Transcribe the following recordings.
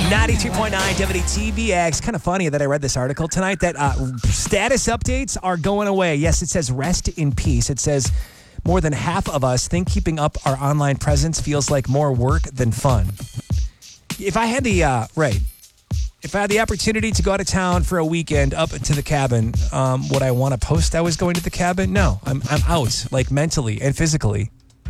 92.9 WTBX. Kind of funny that I read this article tonight that status updates are going away. Yes, it says rest in peace. It says more than half of us think keeping up our online presence feels like more work than fun. If I had the if I had the opportunity to go out of town for a weekend up to the cabin, would I want to post I was going to the cabin? No, I'm out, like mentally and physically.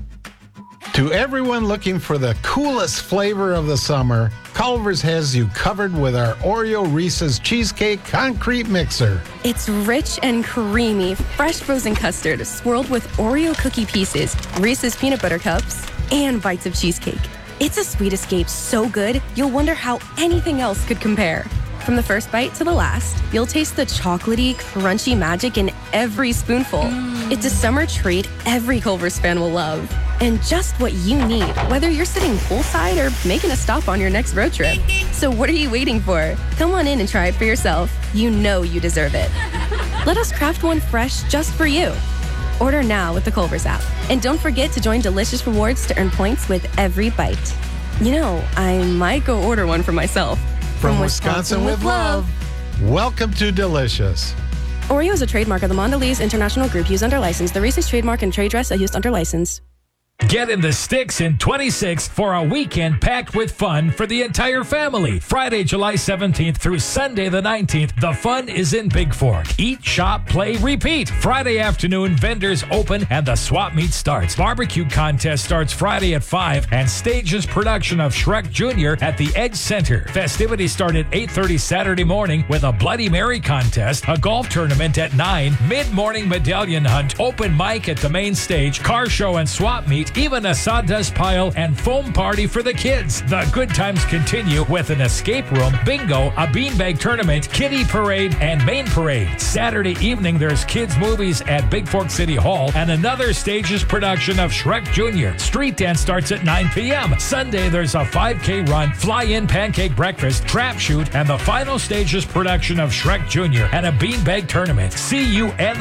To everyone looking for the coolest flavor of the summer, Culver's has you covered with our Oreo Reese's Cheesecake Concrete Mixer. It's rich and creamy, fresh frozen custard swirled with Oreo cookie pieces, Reese's peanut butter cups, and bites of cheesecake. It's a sweet escape so good, you'll wonder how anything else could compare. From the first bite to the last, you'll taste the chocolatey, crunchy magic in every spoonful. It's a summer treat every Culver's fan will love. And just what you need, whether you're sitting poolside or making a stop on your next road trip. So what are you waiting for? Come on in and try it for yourself. You know you deserve it. Let us craft one fresh just for you. Order now with the Culver's app. And don't forget to join Delicious Rewards to earn points with every bite. You know, I might go order one for myself. From Wisconsin with love. Welcome to Delicious. Oreo is a trademark of the Mondelez International Group used under license. The Reese's trademark and trade dress are used under license. Get in the sticks in 26 for a weekend packed with fun for the entire family. Friday, July 17th through Sunday the 19th, the fun is in Big Fork. Eat, shop, play, repeat. Friday afternoon, vendors open and the swap meet starts. Barbecue contest starts Friday at 5 and stages production of Shrek Jr. at the Edge Center. Festivities start at 8:30 Saturday morning with a Bloody Mary contest, a golf tournament at 9, mid-morning medallion hunt, open mic at the main stage, car show and swap meet, even a sawdust pile and foam party for the kids. The good times continue with an escape room, bingo, a beanbag tournament, kiddie parade, and main parade. Saturday evening, there's kids' movies at Big Fork City Hall and another stage's production of Shrek Jr. Street dance starts at 9 p.m. Sunday, there's a 5K run, fly-in pancake breakfast, trap shoot, and the final stage's production of Shrek Jr. and a beanbag tournament. See you and